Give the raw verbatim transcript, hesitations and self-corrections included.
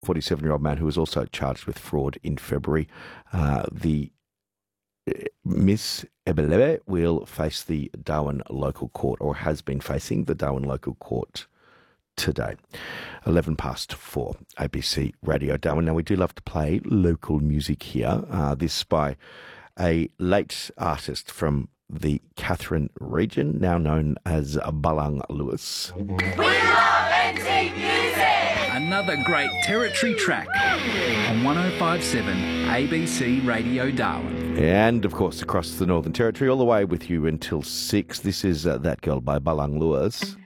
forty-seven-year-old man who was also charged with fraud in February. Uh, the uh, Miss Ebelebe will face the Darwin local court, or has been facing the Darwin local court today. eleven past four, A B C Radio Darwin. Now, we do love to play local music here. Uh, this by a late artist from the Katherine region, now known as Balang Lewis. We love N T Music! Another great territory track on one oh five point seven A B C Radio Darwin. And, of course, across the Northern Territory, all the way with you until six. This is uh, That Girl by Balang Lewis.